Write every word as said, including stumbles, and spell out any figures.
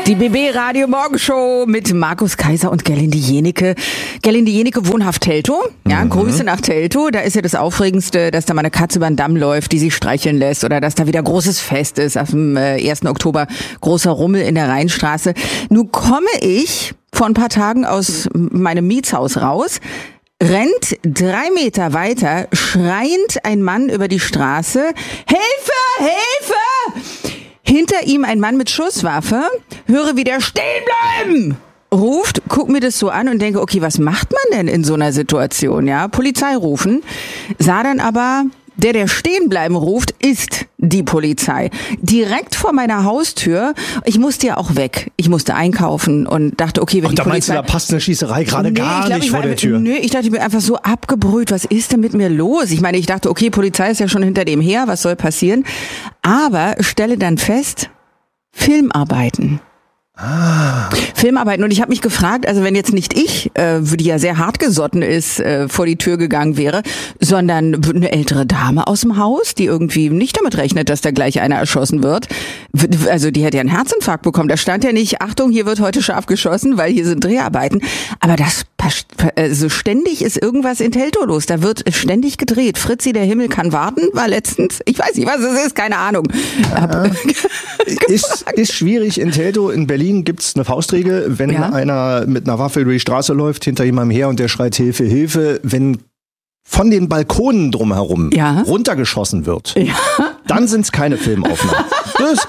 Die B B Radio Morgenshow mit Markus Kaiser und Gerlinde Jenike. Gerlinde Jenike, wohnhaft Teltow. Ja, mhm. Grüße nach Teltow. Da ist ja das Aufregendste, dass da mal eine Katze über den Damm läuft, die sich streicheln lässt, oder dass da wieder großes Fest ist. Auf dem ersten Oktober großer Rummel in der Rheinstraße. Nun komme ich vor ein paar Tagen aus meinem Mietshaus raus. Rennt drei Meter weiter, schreiend ein Mann über die Straße. Hilfe! Hilfe! Hinter ihm ein Mann mit Schusswaffe, höre wieder stehen bleiben, ruft, guck mir das so an und denke, okay, was macht man denn in so einer Situation? Ja, Polizei rufen, sah dann aber, der, der stehen bleiben ruft, ist die Polizei. Direkt vor meiner Haustür. Ich musste ja auch weg. Ich musste einkaufen und dachte, okay, wenn und die da Polizei... meinst du, da passt eine Schießerei gerade nee, gar glaub, nicht ich vor war, der Tür? Nö, ich dachte mir einfach so abgebrüht, was ist denn mit mir los? Ich meine, ich dachte, okay, Polizei ist ja schon hinter dem her, was soll passieren? Aber stelle dann fest, Filmarbeiten. Ah. Filmarbeiten. Und ich habe mich gefragt, also wenn jetzt nicht ich, äh, die ja sehr hartgesotten ist, äh, vor die Tür gegangen wäre, sondern eine ältere Dame aus dem Haus, die irgendwie nicht damit rechnet, dass da gleich einer erschossen wird, also die hätte ja einen Herzinfarkt bekommen. Da stand ja nicht, Achtung, hier wird heute scharf geschossen, weil hier sind Dreharbeiten. Aber das, also ständig ist irgendwas in Teltow los. Da wird ständig gedreht. Fritzi, der Himmel kann warten, war letztens, ich weiß nicht, was es ist, keine Ahnung. Ja. ist, ist schwierig in Teltow. In Berlin gibt's eine Faustregel, wenn ja. einer mit einer Waffe über die Straße läuft, hinter jemandem her und der schreit Hilfe, Hilfe, wenn von den Balkonen drumherum ja. runtergeschossen wird, ja. dann sind's keine Filmaufnahmen. Das ist